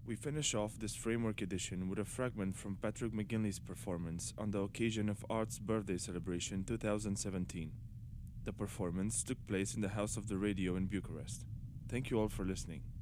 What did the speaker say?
We finish off this framework edition with a fragment from Patrick McGinley's performance on the occasion of Art's birthday celebration 2017. The performance took place in the House of the Radio in Bucharest. Thank you all for listening.